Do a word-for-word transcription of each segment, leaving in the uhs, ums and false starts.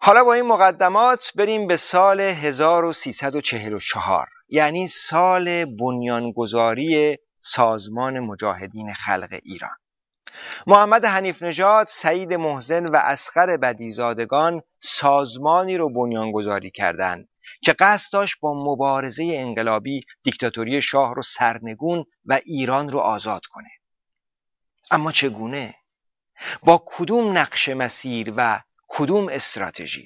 حالا با این مقدمات بریم به سال هزار و سیصد و چهل و چهار، یعنی سال بنیانگذاری سازمان مجاهدین خلق ایران. محمد حنیف نژاد، سعید محسن و اصغر بدیزادگان سازمانی رو بنیانگذاری کردند که قصد داشت با مبارزه انقلابی دیکتاتوری شاه رو سرنگون و ایران رو آزاد کنه. اما چگونه؟ با کدوم نقش مسیر و کدوم استراتژی؟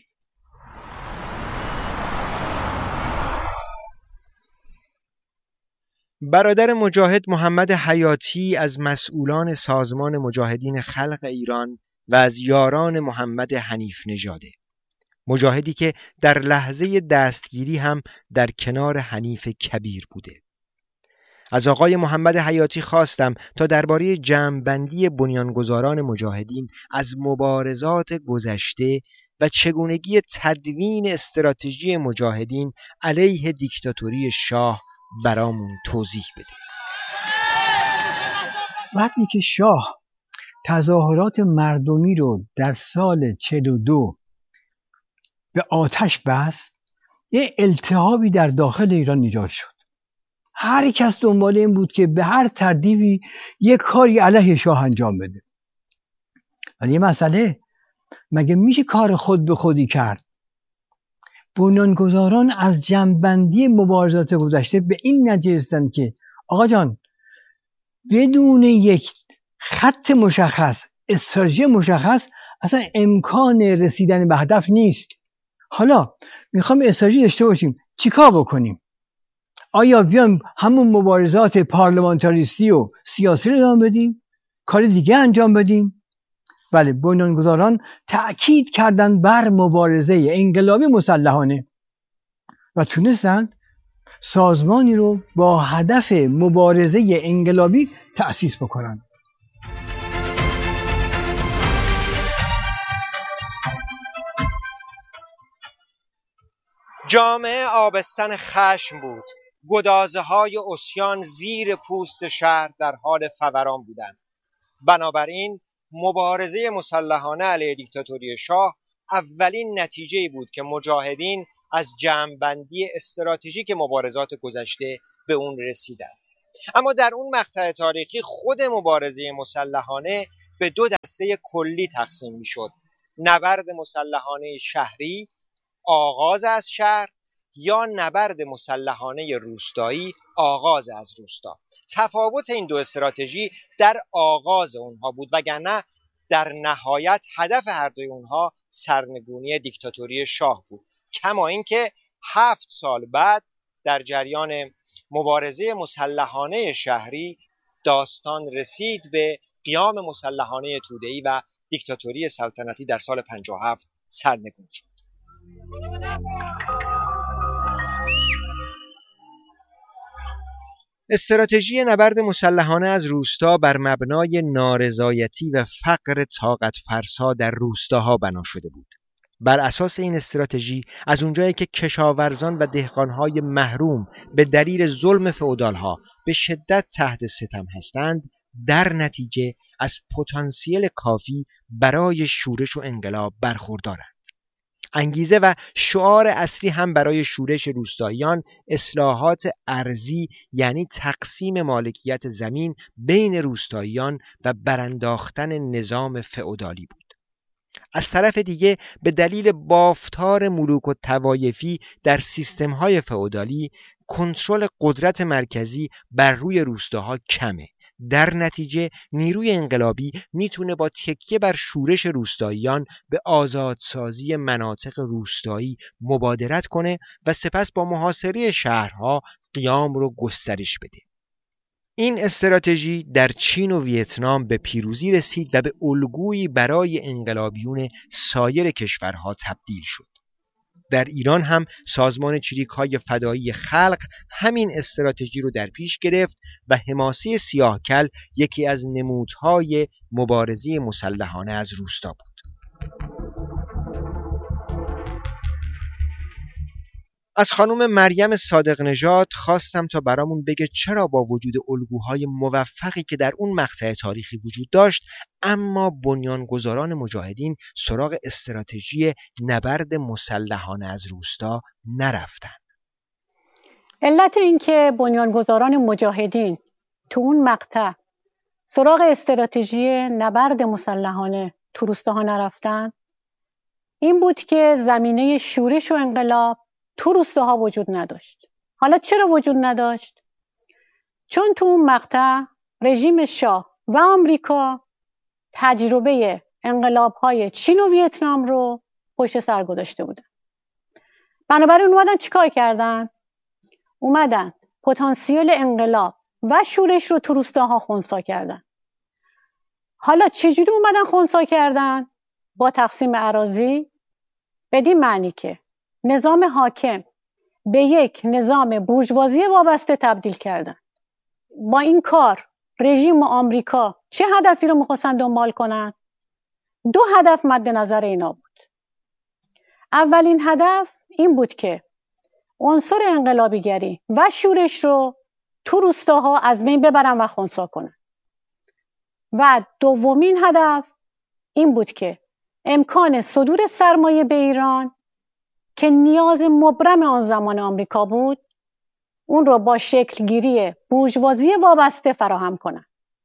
برادر مجاهد محمد حیاتی از مسئولان سازمان مجاهدین خلق ایران و از یاران محمد حنیف نژاده، مجاهدی که در لحظه دستگیری هم در کنار حنیف کبیر بوده. از آقای محمد حیاتی خواستم تا درباره جمع‌بندی بنیانگذاران مجاهدین از مبارزات گذشته و چگونگی تدوین استراتژی مجاهدین علیه دیکتاتوری شاه برامون توضیح بده. وقتی که شاه تظاهرات مردمی رو در سال چهل و دو به آتش بست، یه التهابی در داخل ایران ایجاد شد. هر کس دنبال این بود که به هر ترتیبی یک کاری علیه شاه انجام بده. ولی یه مسئله، مگه میشه کار خود به خودی کرد؟ بنیانگذاران از جمع‌بندی مبارزات گذشته به این نتیجه رسیدند که آقا جان، بدون یک خط مشخص، استراتژی مشخص، اصلا امکان رسیدن به هدف نیست. حالا میخوام استراتژی داشته باشیم، چیکار بکنیم؟ آیا بیام همون مبارزات پارلمانتاریستی و سیاسی رو ادامه بدیم؟ کار دیگه انجام بدیم؟ بله، بنیانگذاران تأکید کردند بر مبارزه انقلابی مسلحانه و تونستند سازمانی رو با هدف مبارزه انقلابی تأسیس بکنند. جامعه آبستن خشم بود. گدازه های عصیان زیر پوست شهر در حال فوران بودند. بنابراین مبارزه مسلحانه علیه دیکتاتوری شاه اولین نتیجه‌ای بود که مجاهدین از جمع‌بندی استراتژیک مبارزات گذشته به اون رسیدند. اما در اون مقطع تاریخی خود مبارزه مسلحانه به دو دسته کلی تقسیم می‌شد: نبرد مسلحانه شهری، آغاز از شهر، یا نبرد مسلحانه روستایی، آغاز از روستا. تفاوت این دو استراتژی در آغاز اونها بود، وگرنه در نهایت هدف هر دوی اونها سرنگونی دیکتاتوری شاه بود. کما اینکه هفت سال بعد در جریان مبارزه مسلحانه شهری داستان رسید به قیام مسلحانه توده‌ای و دیکتاتوری سلطنتی در سال پنجاه و هفت سرنگون شد. استراتژی نبرد مسلحانه از روستا بر مبنای نارضایتی و فقر طاقت فرسا در روستاها بنا شده بود. بر اساس این استراتژی از اونجایی که کشاورزان و دهقانهای محروم به دلیل ظلم فئودالها به شدت تحت ستم هستند، در نتیجه از پتانسیل کافی برای شورش و انقلاب برخوردارند. انگیزه و شعار اصلی هم برای شورش روستاییان اصلاحات ارضی، یعنی تقسیم مالکیت زمین بین روستاییان و برانداختن نظام فئودالی بود. از طرف دیگه به دلیل بافتار ملوک و طوایفی در سیستم‌های فئودالی، کنترل قدرت مرکزی بر روی روستاها کمه. در نتیجه نیروی انقلابی میتونه با تکیه بر شورش روستاییان به آزادسازی مناطق روستایی مبادرت کنه و سپس با محاصره شهرها قیام رو گسترش بده. این استراتژی در چین و ویتنام به پیروزی رسید و به الگویی برای انقلابیون سایر کشورها تبدیل شد. در ایران هم سازمان چریک‌های فدایی خلق همین استراتژی رو در پیش گرفت و حماسه سیاهکل یکی از نمودهای مبارزه مسلحانه از روستا بود. از خانم مریم صادق نژاد خواستم تا برامون بگه چرا با وجود الگوهای موفقی که در اون مقطع تاریخی وجود داشت، اما بنیانگذاران مجاهدین سراغ استراتژی نبرد مسلحانه از روستا نرفتن. علت این که بنیانگذاران مجاهدین تو اون مقطع سراغ استراتژی نبرد مسلحانه تو روستاها نرفتن این بود که زمینه شورش و انقلاب تو روستاها وجود نداشت. حالا چرا وجود نداشت؟ چون تو اون مقطع رژیم شاه و آمریکا تجربه انقلاب‌های چین و ویتنام رو پشت سر گذاشته بودن. بنابراین اومدن چیکار کردن؟ اومدن پتانسیل انقلاب و شورش رو تو روستاها خنثی کردن. حالا چجوری اومدن خنثی کردن؟ با تقسیم اراضی، بدین معنی که نظام حاکم به یک نظام بورژوازی وابسته تبدیل کردن. با این کار رژیم آمریکا چه هدفی رو می‌خواستن دنبال کنن؟ دو هدف مد نظر اینا بود. اولین هدف این بود که عنصر انقلابیگری و شورش رو تو روستاها از بین ببرن و خنثی کنن. و دومین هدف این بود که امکان صدور سرمایه به ایران که نیاز مبرم آن زمان آمریکا بود، اون رو با شکلگیری بورژوازی وابسته فراهم کنن.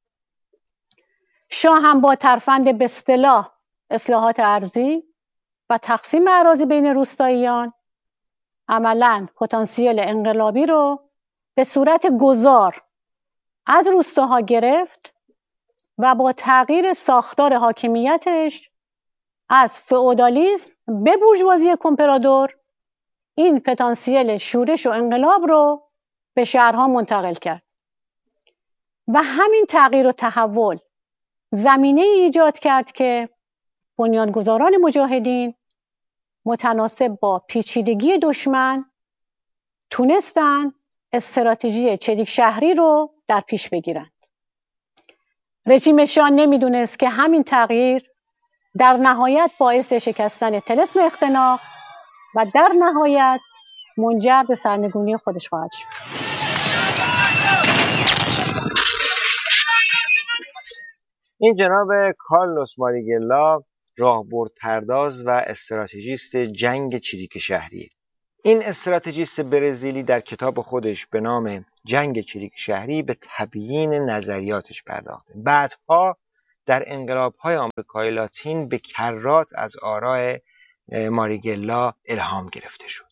شاه هم با ترفند به اصطلاح اصلاحات ارضی و تقسیم اراضی بین روستاییان عملاً پتانسیل انقلابی رو به صورت گذار از روستاها گرفت و با تغییر ساختار حاکمیتش از فئودالیسم به بورژوازی کمپرادور این پتانسیل شورش و انقلاب رو به شهرها منتقل کرد. و همین تغییر و تحول زمینه ایجاد کرد که بنیانگذاران مجاهدین متناسب با پیچیدگی دشمن تونستن استراتژی چریک شهری رو در پیش بگیرند. رژیم شاه نمیدونست که همین تغییر در نهایت باعث شکستن طلسم اختناق و در نهایت منجر به سرنگونی خودش خواهد شد. این جناب کارلوس ماریگلا راهبرد پرداز و استراتژیست جنگ چریک شهری. این استراتژیست برزیلی در کتاب خودش به نام جنگ چریک شهری به تبیین نظریاتش پرداخته. بعدها در انقلاب‌های آمریکای لاتین به کرات از آراء ماریگلا الهام گرفته شد.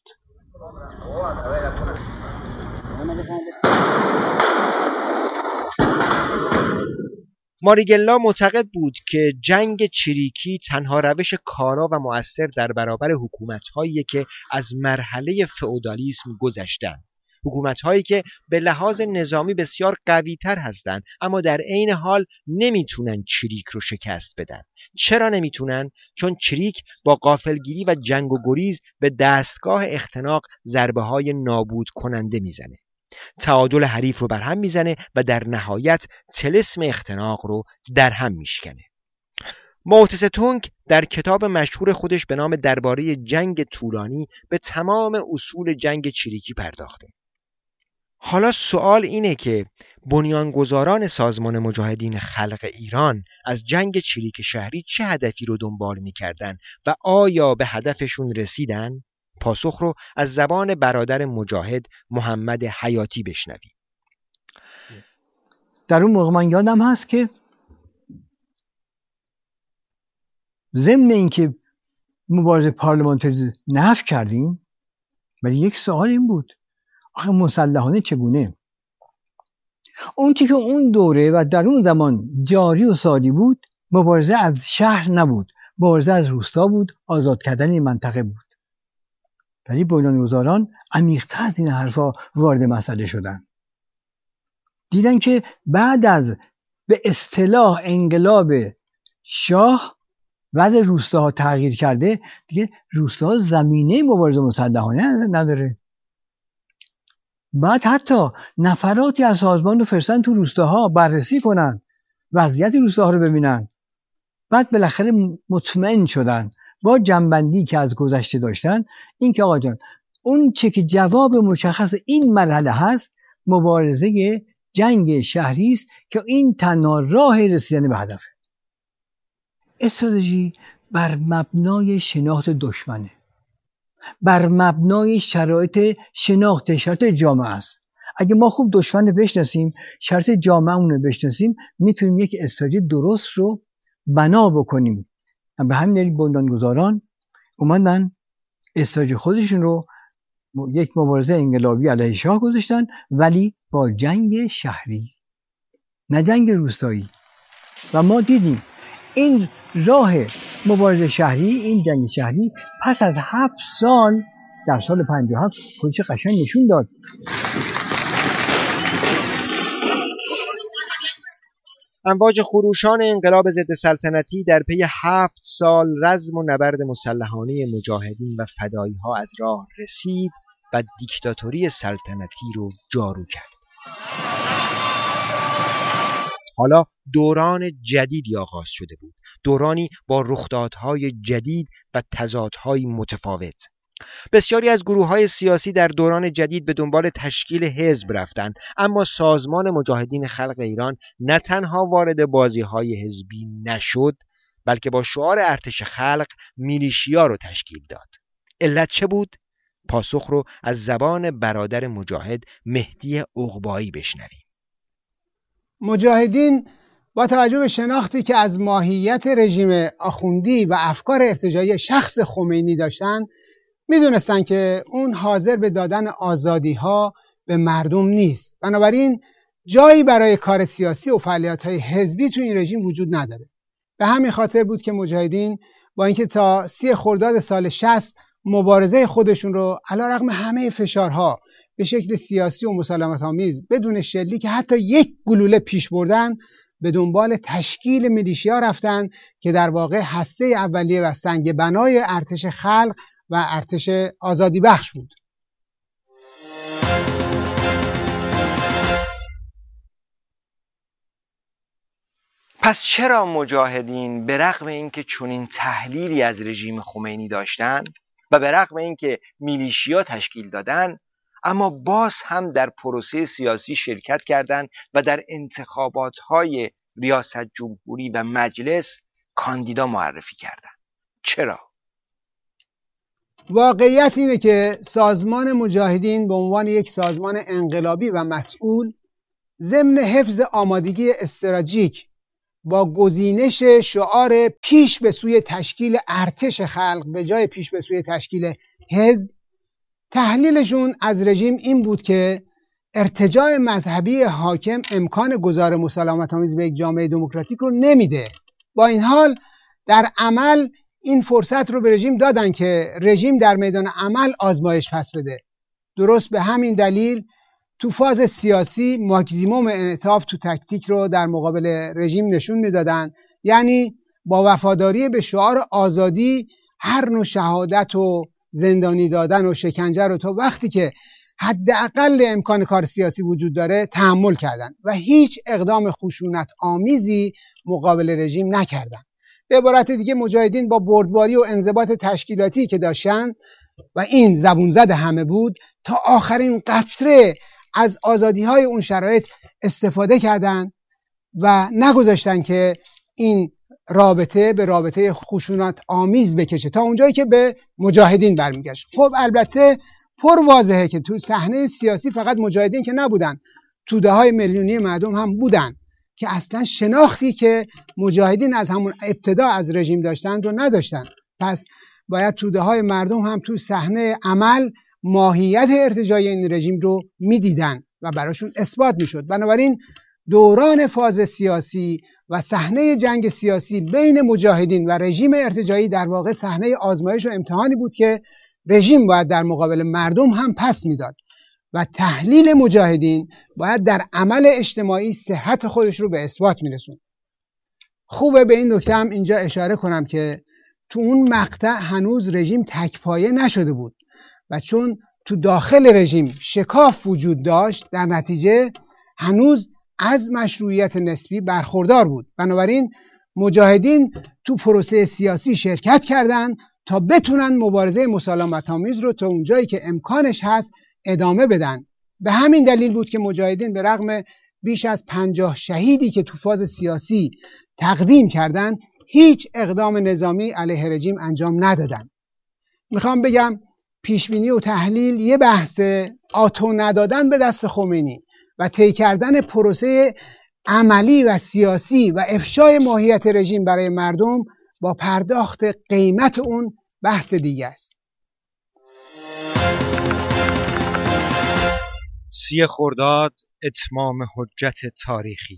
ماریگلا معتقد بود که جنگ چریکی تنها روش کارا و مؤثر در برابر حکومت‌هایی که از مرحله فئودالیسم گذشتند، حکومت‌هایی که به لحاظ نظامی بسیار قوی‌تر هستند اما در عین حال نمیتونن چریک رو شکست بدن. چرا نمیتونن؟ چون چریک با غافلگیری و جنگ و گریز به دستگاه اختناق ضربه‌های نابود کننده میزنه، تعادل حریف رو برهم میزنه و در نهایت طلسم اختناق رو در هم میشکنه. مائو تسه تونگ در کتاب مشهور خودش به نام درباره جنگ طولانی به تمام اصول جنگ چریکی پرداخته. حالا سوال اینه که بنیانگذاران سازمان مجاهدین خلق ایران از جنگ چریک شهری چه هدفی رو دنبال میکردن و آیا به هدفشون رسیدن؟ پاسخ رو از زبان برادر مجاهد محمد حیاتی بشنویم. در اون موقع من یادم هست که ضمن اینکه مبارزه پارلمانتری نفی کردیم، ولی یک سوال این بود آخه مسلحانه چگونه؟ اون چی که اون دوره و در اون زمان جاری و ساری بود مبارزه از شهر نبود، مبارزه از روستا بود، آزاد کردن این منطقه بود. ولی بنیانگذاران عمیق‌تر از این حرفا وارد مسئله شدن. دیدن که بعد از به اصطلاح انقلاب شاه وضع روستاها تغییر کرده، دیگه روستاها زمینه مبارزه مسلحانه نداره. بعد حتی نفراتی از سازمان رو فرستن تو روستاها بررسی کنن، وضعیت روستاها رو ببینن. بعد بالاخره مطمئن شدن با جنبندی که از گذشته داشتن این که آقا جان اون چه که جواب مشخص این مرحله هست مبارزه جنگ شهری است که این تنها راه رسیدن به هدف. استراتژی بر مبنای شناخت دشمنه، بر مبنای شرایط شناخت شرایط جامعه است. اگه ما خوب دشمن رو بشناسیم، شرایط جامعه‌مون رو بشناسیم، میتونیم یک استراتژی درست رو بنا بکنیم. به همین دلیل بنیانگذاران اومدن استراتژی خودشون رو یک مبارزه انقلابی علیه شاه گذاشتن، ولی با جنگ شهری، نه جنگ روستایی. و ما دیدیم این راه مبارزه شهری، این جنگ شهری پس از هفت سال در سال پنجاه و هفت خودش قشنگ نشون داد. امواج خروشان انقلاب ضد سلطنتی در پی هفت سال رزم و نبرد مسلحانه مجاهدین و فدایی‌ها از راه رسید و دیکتاتوری سلطنتی رو جارو کرد. حالا دوران جدیدی آغاز شده بود، دورانی با رخدادهای جدید و تضادهای متفاوت. بسیاری از گروه‌های سیاسی در دوران جدید به دنبال تشکیل حزب رفتند، اما سازمان مجاهدین خلق ایران نه تنها وارد بازی‌های حزبی نشد، بلکه با شعار ارتش خلق میلیشیا رو تشکیل داد. علت چه بود؟ پاسخ رو از زبان برادر مجاهد مهدی عقبایی بشنویم. مجاهدین با توجه به شناختی که از ماهیت رژیم آخوندی و افکار ارتجاعی شخص خمینی داشتن، میدونستن که اون حاضر به دادن آزادی ها به مردم نیست. بنابراین جایی برای کار سیاسی و فعالیت های حزبی تو این رژیم وجود نداره. به همین خاطر بود که مجاهدین با اینکه تا سی خرداد سال شصت مبارزه خودشون رو علیرغم همه فشارها به شکل سیاسی و مسالمت آمیز بدون شلیک که حتی یک گلوله پیش بردن، به دنبال تشکیل میلیشیا رفتن که در واقع هسته اولیه و سنگ بنای ارتش خلق و ارتش آزادی بخش بود. پس چرا مجاهدین به رغم اینکه چنین تحلیلی از رژیم خمینی داشتن و به رغم اینکه میلیشیا تشکیل دادن، اما باز هم در پروسه سیاسی شرکت کردند و در انتخابات‌های ریاست جمهوری و مجلس کاندیدا معرفی کردند؟ چرا؟ واقعیت اینه که سازمان مجاهدین به عنوان یک سازمان انقلابی و مسئول ضمن حفظ آمادگی استراتژیک با گزینش شعار پیش به سوی تشکیل ارتش خلق به جای پیش به سوی تشکیل حزب، تحلیلشون از رژیم این بود که ارتجاع مذهبی حاکم امکان گذار مسالمت آمیز به یک جامعه دموکراتیک رو نمیده. با این حال در عمل این فرصت رو به رژیم دادن که رژیم در میدان عمل آزمایش پس بده. درست به همین دلیل تو فاز سیاسی ماکسیموم انعطاف تو تکتیک رو در مقابل رژیم نشون میدادن، یعنی با وفاداری به شعار آزادی هر نوع شهادت و زندانی دادن و شکنجه رو تا وقتی که حداقل امکان کار سیاسی وجود داره تحمل کردن و هیچ اقدام خشونت آمیزی مقابل رژیم نکردن. به عبارت دیگه مجاهدین با بردباری و انضباط تشکیلاتی که داشتن و این زبون زد همه بود، تا آخرین قطره از آزادی های اون شرایط استفاده کردن و نگذاشتن که این رابطه به رابطه خشونت آمیز بکشه تا اونجایی که به مجاهدین برمیگشت. خب البته پر واضحه که تو صحنه سیاسی فقط مجاهدین که نبودن، توده های میلیونی مردم هم بودن که اصلا شناختی که مجاهدین از همون ابتدا از رژیم داشتن رو نداشتن. پس باید توده های مردم هم تو صحنه عمل ماهیت ارتجاعی این رژیم رو میدیدن و براشون اثبات میشد. بنابراین دوران فاز سیاسی و صحنه جنگ سیاسی بین مجاهدین و رژیم ارتجاعی در واقع صحنه آزمایش و امتحانی بود که رژیم باید در مقابل مردم هم پس میداد و تحلیل مجاهدین باید در عمل اجتماعی صحت خودش رو به اثبات میرسون. خوبه به این نکته هم اینجا اشاره کنم که تو اون مقطع هنوز رژیم تکپایه نشده بود و چون تو داخل رژیم شکاف وجود داشت، در نتیجه هنوز از مشروعیت نسبی برخوردار بود. بنابراین مجاهدین تو پروسه سیاسی شرکت کردند تا بتونن مبارزه مسالمت آمیز رو تا اونجایی که امکانش هست ادامه بدن. به همین دلیل بود که مجاهدین به رغم بیش از پنجاه شهیدی که تو فاز سیاسی تقدیم کردن هیچ اقدام نظامی علیه رژیم انجام ندادن. میخوام بگم پیشبینی و تحلیل یه بحثه، آتو ندادن به دست خمینی و طی کردن پروسه عملی و سیاسی و افشای ماهیت رژیم برای مردم با پرداخت قیمت اون بحث دیگه است. سی خرداد اتمام حجت تاریخی.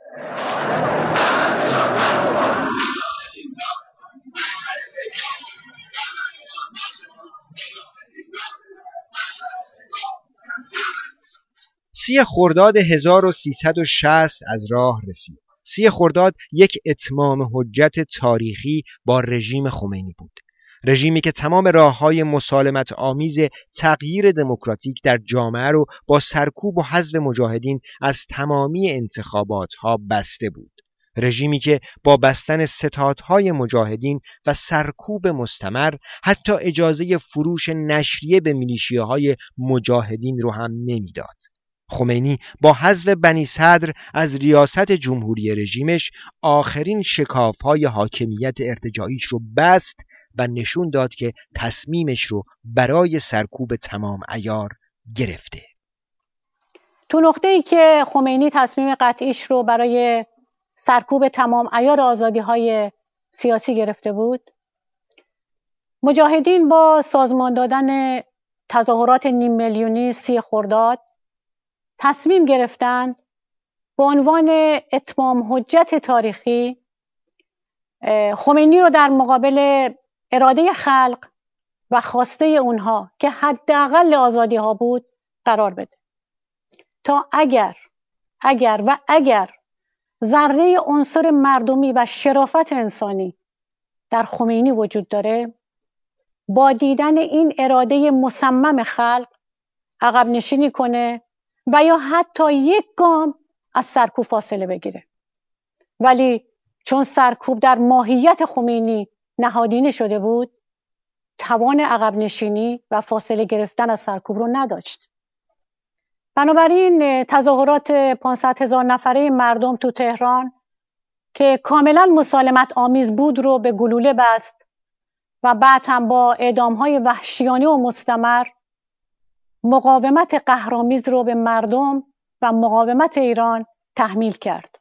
سی خرداد هزار و سیصد و شصت از راه رسید. سی خرداد یک اتمام حجت تاریخی با رژیم خمینی بود. رژیمی که تمام راه‌های مسالمت آمیز تغییر دموکراتیک در جامعه رو با سرکوب و حذف مجاهدین از تمامی انتخابات‌ها بسته بود. رژیمی که با بستن ستادهای مجاهدین و سرکوب مستمر حتی اجازه فروش نشریه به میلیشیاهای مجاهدین رو هم نمیداد. خمینی با حذف بنی صدر از ریاست جمهوری رژیمش آخرین شکاف‌های حاکمیت ارتجاعیش رو بست و نشون داد که تصمیمش رو برای سرکوب تمام عیار گرفته. تو نقطه‌ای که خمینی تصمیم قطعیش رو برای سرکوب تمام عیار آزادی‌های سیاسی گرفته بود، مجاهدین با سازمان دادن تظاهرات نیم میلیونی سی خرداد تصمیم گرفتند به عنوان اتمام حجت تاریخی خمینی رو در مقابل اراده خلق و خواسته اونها که حداقل آزادی ها بود قرار بده تا اگر اگر و اگر ذره عنصر مردمی و شرافت انسانی در خمینی وجود داره، با دیدن این اراده مصمم خلق عقب نشینی کنه و یا حتی یک گام از سرکوب فاصله بگیره. ولی چون سرکوب در ماهیت خمینی نهادینه شده بود، توان عقب نشینی و فاصله گرفتن از سرکوب رو نداشت. بنابراین تظاهرات پانصد هزار نفره مردم تو تهران که کاملا مسالمت آمیز بود رو به گلوله بست و بعد هم با اعدام‌های وحشیانه و مستمر مقاومت قهرآمیز رو به مردم و مقاومت ایران تحمیل کرد.